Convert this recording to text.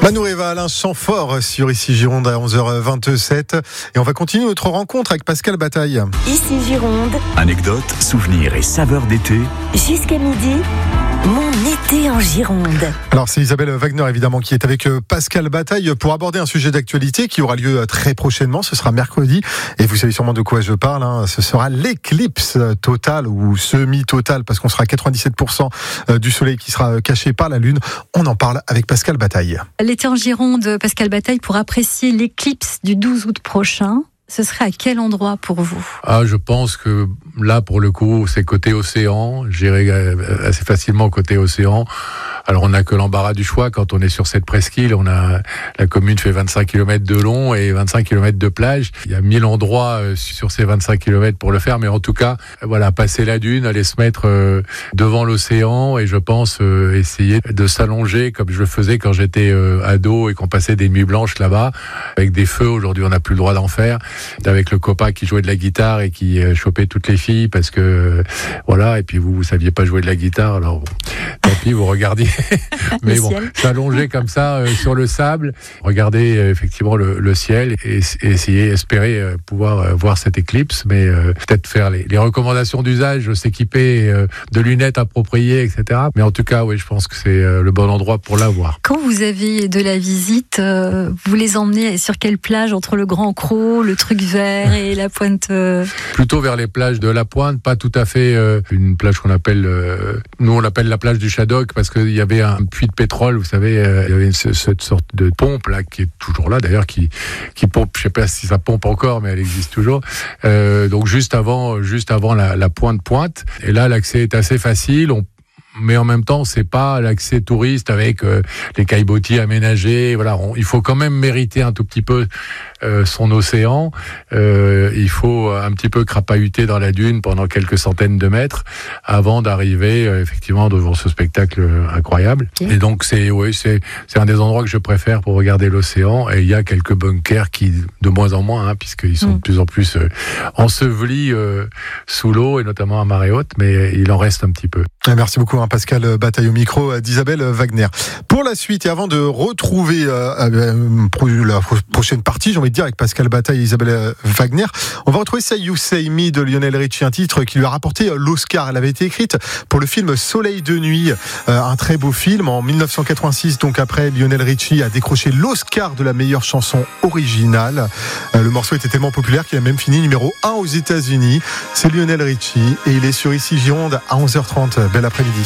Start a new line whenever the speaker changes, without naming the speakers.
Manouréva, Alain Chamfort sur Ici Gironde à 11h27. Et on va continuer notre rencontre avec Pascal Bataille.
Ici Gironde.
Anecdotes, souvenirs et saveurs d'été.
Jusqu'à midi, mon été en Gironde.
Alors c'est Isabelle Wagner évidemment qui est avec Pascal Bataille pour aborder un sujet d'actualité qui aura lieu très prochainement. Ce sera mercredi et vous savez sûrement de quoi je parle. Ce sera l'éclipse totale ou semi-totale parce qu'on sera à 97% du soleil qui sera caché par la lune. On en parle avec Pascal Bataille.
L'été en Gironde, Pascal Bataille, pour apprécier l'éclipse du 12 août prochain, ce serait à quel endroit pour vous ?
Je pense que là, pour le coup, c'est côté océan. J'irai assez facilement côté océan. Alors, on n'a que l'embarras du choix quand on est sur cette presqu'île. La commune fait 25 km de long et 25 km de plage. Il y a 1000 endroits sur ces 25 km pour le faire. Mais en tout cas, voilà, passer la dune, aller se mettre devant l'océan et je pense essayer de s'allonger comme je le faisais quand j'étais ado et qu'on passait des nuits blanches là-bas avec des feux. Aujourd'hui, on n'a plus le droit d'en faire. Avec le copain qui jouait de la guitare et qui chopait toutes les filles parce que voilà, et puis vous saviez pas jouer de la guitare, alors bon, tant pis, vous regardiez. Mais bon, s'allonger comme ça sur le sable, regarder effectivement le ciel et espérer pouvoir voir cette éclipse, mais peut-être faire les recommandations d'usage, s'équiper de lunettes appropriées, etc. Mais en tout cas, oui, je pense que c'est le bon endroit pour la voir.
Quand vous avez de la visite, vous les emmenez sur quelle plage entre le Grand Crau, le Truc Vert et la Pointe
Plutôt vers les plages de la Pointe, pas tout à fait une plage qu'on appelle, nous on l'appelle la plage du Shaddock parce qu'il y avait un puits de pétrole, vous savez, il y avait cette sorte de pompe là qui est toujours là d'ailleurs, qui pompe, je sais pas si ça pompe encore, mais elle existe toujours. Donc juste avant la pointe. Et là l'accès est assez facile. Mais en même temps, c'est pas l'accès touriste avec les caillebotis aménagés. Voilà, il faut quand même mériter un tout petit peu son océan. Il faut un petit peu crapahuter dans la dune pendant quelques centaines de mètres avant d'arriver effectivement devant ce spectacle incroyable. Okay. Et donc c'est un des endroits que je préfère pour regarder l'océan. Et il y a quelques bunkers qui de moins en moins, puisqu'ils sont de plus en plus ensevelis sous l'eau et notamment à marée haute. Mais il en reste un petit peu.
Merci beaucoup. Pascal Bataille au micro d'Isabelle Wagner. Pour la suite et avant de retrouver la prochaine partie, j'ai envie de dire avec Pascal Bataille et Isabelle Wagner, on va retrouver Say You Say Me de Lionel Richie, un titre qui lui a rapporté l'Oscar. Elle avait été écrite pour le film Soleil de nuit, un très beau film en 1986. Donc après, Lionel Richie a décroché l'Oscar de la meilleure chanson originale. Le morceau était tellement populaire qu'il a même fini numéro 1 aux États-Unis. C'est Lionel Richie et il est sur Ici Gironde à 11h30. Bel après-midi.